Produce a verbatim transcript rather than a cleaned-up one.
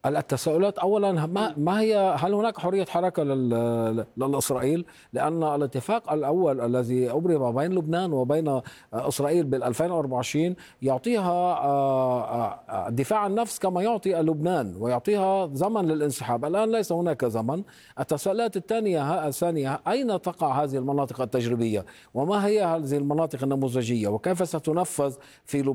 التساؤلات أولا، ما ما هي هل هناك حرية حركة لل- للإسرائيل؟ لأن الاتفاق الأول الذي أبرم بين لبنان وبين إسرائيل بال ألفين وأربعة وعشرين يعطيها آه، آه، دفاع عن النفس كما يعطي لبنان، ويعطيها زمن للانسحاب. الآن ليس هناك زمن. التساؤلات الثانية الثانية أين تقع هذه المناطق التجريبية؟ وما هي هذه المناطق النموذجية؟ وكيف ستنفذ في لبنان؟